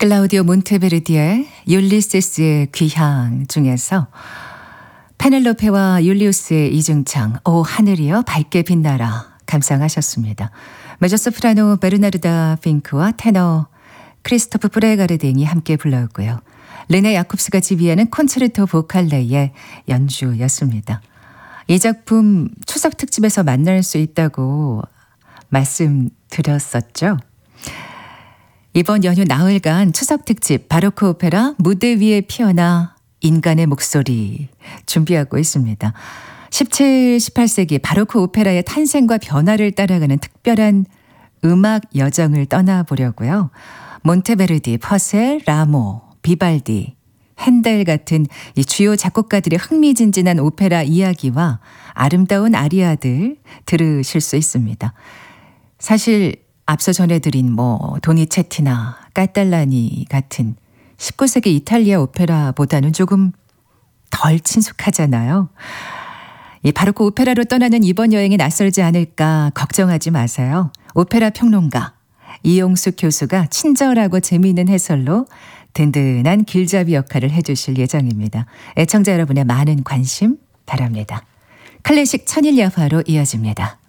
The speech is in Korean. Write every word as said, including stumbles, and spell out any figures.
클라우디오 몬테베르디의 율리시스의 귀향 중에서 페넬로페와 율리우스의 이중창 오 하늘이여 밝게 빛나라 감상하셨습니다. 메조소프라노 베르나르다 핑크와 테너 크리스토프 프레가르딩이 함께 불렀고요. 르네 야콥스가 지휘하는 콘체르토 보칼레의 연주였습니다. 이 작품 추석 특집에서 만날 수 있다고 말씀드렸었죠. 이번 연휴 나흘간 추석 특집 바로크 오페라 무대 위에 피어나 인간의 목소리 준비하고 있습니다. 십칠, 십팔 세기 바로크 오페라의 탄생과 변화를 따라가는 특별한 음악 여정을 떠나보려고요. 몬테베르디, 퍼셀, 라모, 비발디, 핸델 같은 이 주요 작곡가들의 흥미진진한 오페라 이야기와 아름다운 아리아들 들으실 수 있습니다. 사실 앞서 전해드린 뭐 도니체티나 까탈라니 같은 십구 세기 이탈리아 오페라보다는 조금 덜 친숙하잖아요. 이 바로크 오페라로 떠나는 이번 여행에 낯설지 않을까 걱정하지 마세요. 오페라 평론가 이용숙 교수가 친절하고 재미있는 해설로 든든한 길잡이 역할을 해주실 예정입니다. 애청자 여러분의 많은 관심 바랍니다. 클래식 천일야화로 이어집니다.